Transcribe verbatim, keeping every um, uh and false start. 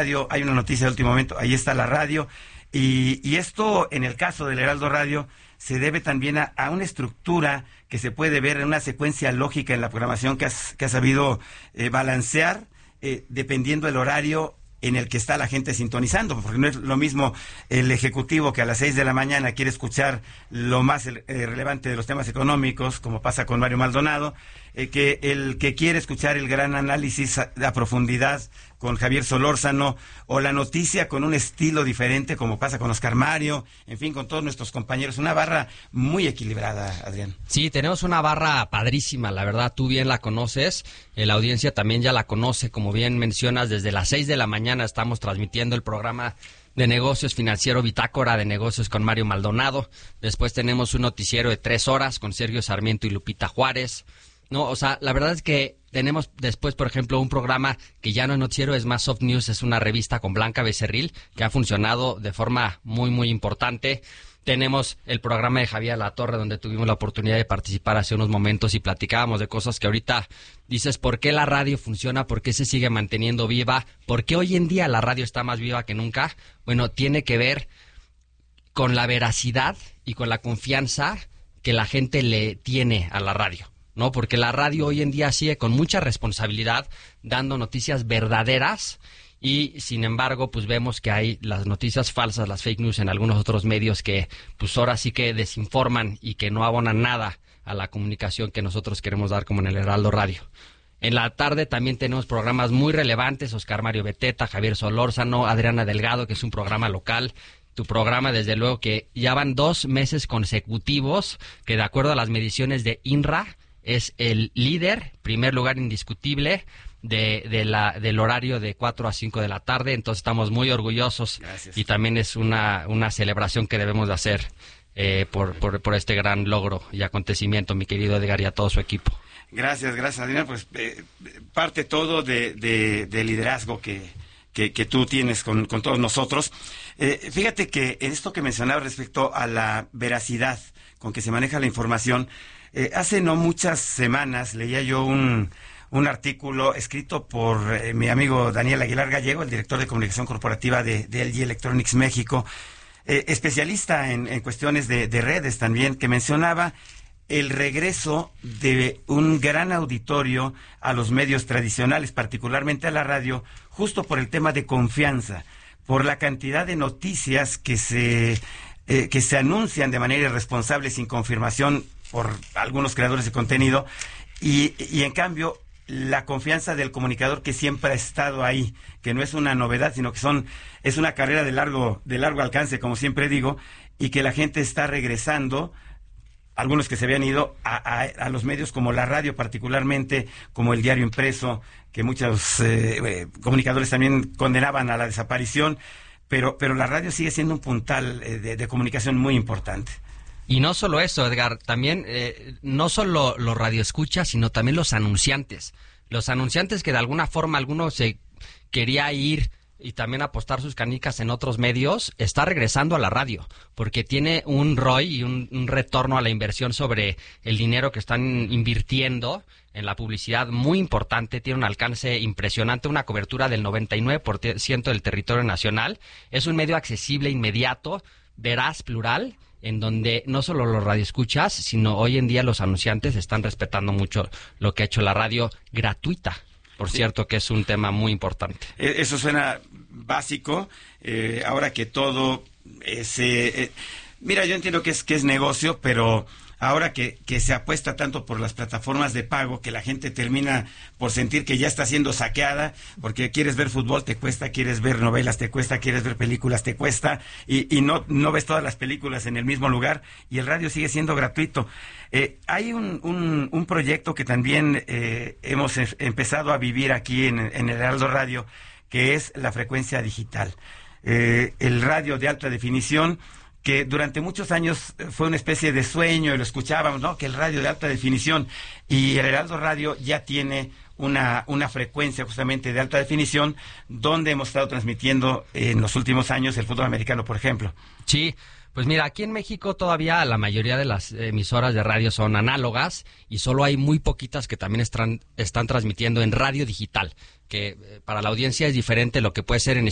radio, hay una noticia de último momento, ahí está la radio. Y, y esto, en el caso del Heraldo Radio, se debe también a, a una estructura que se puede ver en una secuencia lógica en la programación que has, que has sabido eh, balancear, eh, dependiendo del horario en el que está la gente sintonizando, porque no es lo mismo el ejecutivo que a las seis de la mañana quiere escuchar lo más eh, relevante de los temas económicos, como pasa con Mario Maldonado, eh, que el que quiere escuchar el gran análisis a, a profundidad con Javier Solórzano, o la noticia con un estilo diferente, como pasa con Oscar Mario, en fin, con todos nuestros compañeros. Una barra muy equilibrada, Adrián. Sí, tenemos una barra padrísima, la verdad, tú bien la conoces, eh, la audiencia también ya la conoce, como bien mencionas, desde las seis de la mañana estamos transmitiendo el programa de negocios financiero Bitácora de Negocios con Mario Maldonado. Después tenemos un noticiero de tres horas con Sergio Sarmiento y Lupita Juárez. No, o sea, la verdad es que tenemos después, por ejemplo, un programa que ya no es noticiero, es más Soft News, es una revista con Blanca Becerril, que ha funcionado de forma muy, muy importante. Tenemos el programa de Javier Alatorre, donde tuvimos la oportunidad de participar hace unos momentos y platicábamos de cosas que ahorita dices, ¿por qué la radio funciona? ¿Por qué se sigue manteniendo viva? ¿Por qué hoy en día la radio está más viva que nunca? Bueno, tiene que ver con la veracidad y con la confianza que la gente le tiene a la radio, ¿no? Porque la radio hoy en día sigue con mucha responsabilidad dando noticias verdaderas y, sin embargo, pues vemos que hay las noticias falsas, las fake news en algunos otros medios que pues ahora sí que desinforman y que no abonan nada a la comunicación que nosotros queremos dar, como en el Heraldo Radio. En la tarde también tenemos programas muy relevantes, Oscar Mario Beteta, Javier Solórzano, Adriana Delgado, que es un programa local. Tu programa, desde luego, que ya van dos meses consecutivos, que de acuerdo a las mediciones de I N R A, es el líder, primer lugar indiscutible de, de la, del horario de cuatro a cinco de la tarde. Entonces estamos muy orgullosos. Gracias. Y también es una, una celebración que debemos de hacer eh, por, por, por este gran logro y acontecimiento, mi querido Edgar, y a todo su equipo. Gracias, gracias, Adrián. Pues eh, parte todo de, de, de liderazgo que, que, que tú tienes con, con todos nosotros. Eh, fíjate que esto que mencionaba respecto a la veracidad con que se maneja la información, Eh, hace no muchas semanas leía yo un, un artículo escrito por eh, mi amigo Daniel Aguilar Gallego, el director de comunicación corporativa de, de L G Electronics México, eh, especialista en, en cuestiones de, de redes también, que mencionaba el regreso de un gran auditorio a los medios tradicionales, particularmente a la radio, justo por el tema de confianza, por la cantidad de noticias que se, eh, que se anuncian de manera irresponsable, sin confirmación por algunos creadores de contenido, y, y en cambio la confianza del comunicador, que siempre ha estado ahí, que no es una novedad, sino que son es una carrera de largo de largo alcance, como siempre digo, y que la gente está regresando, algunos que se habían ido a, a, a los medios como la radio, particularmente como el diario impreso, que muchos eh, eh, comunicadores también condenaban a la desaparición, pero pero la radio sigue siendo un puntal eh, de, de comunicación muy importante. Y no solo eso, Edgar, también eh, no solo los radioescuchas, sino también los anunciantes. Los anunciantes que de alguna forma alguno se quería ir y también apostar sus canicas en otros medios, está regresando a la radio, porque tiene un R O I y un, un retorno a la inversión sobre el dinero que están invirtiendo en la publicidad muy importante, tiene un alcance impresionante, una cobertura del noventa y nueve por ciento del territorio nacional. Es un medio accesible, inmediato, veraz, plural, en donde no solo los radioescuchas, sino hoy en día los anunciantes están respetando mucho lo que ha hecho la radio gratuita. Por sí. Cierto, que es un tema muy importante. Eso suena básico, eh, ahora que todo es... Eh, eh, mira, yo entiendo que es, que es negocio, pero ahora que, que se apuesta tanto por las plataformas de pago, que la gente termina por sentir que ya está siendo saqueada, porque quieres ver fútbol, te cuesta, quieres ver novelas, te cuesta, quieres ver películas, te cuesta, y, y no, no ves todas las películas en el mismo lugar, y el radio sigue siendo gratuito. Eh, hay un, un, un proyecto que también eh, hemos em- empezado a vivir aquí en, en el Heraldo Radio, que es la frecuencia digital. Eh, el radio de alta definición, que durante muchos años fue una especie de sueño, y lo escuchábamos, ¿no? Que el radio de alta definición, y el Heraldo Radio ya tiene una, una frecuencia justamente de alta definición, donde hemos estado transmitiendo en los últimos años el fútbol americano, por ejemplo. Sí, pues mira, aquí en México todavía la mayoría de las emisoras de radio son análogas, y solo hay muy poquitas que también están, están transmitiendo en radio digital, que para la audiencia es diferente lo que puede ser en